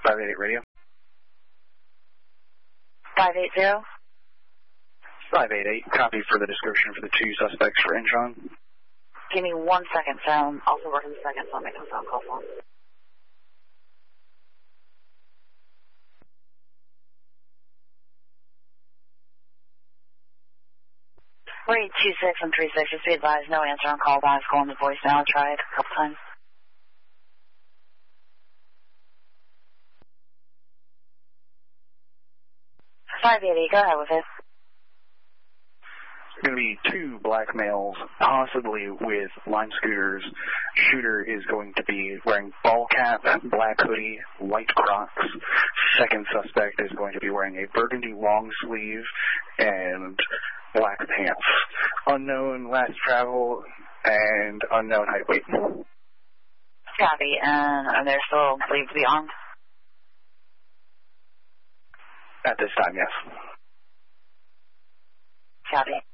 588 radio. 580? 588, copy for the description for the two suspects for Incheon. Give me 1 second, sir. I'm also working the second, so I'll make a phone call for him. Rate 26 and 36, just be advised, no answer on call back, go on the voicemail. I tried a couple times. .580, go ahead with it. Going to be two black males, possibly with line scooters. Shooter is going to be wearing ball cap, black hoodie, white Crocs. Second suspect is going to be wearing a burgundy long sleeve and black pants. Unknown last travel and unknown height weight. Copy, and they're still believed to be armed? At this time, yes. Copy.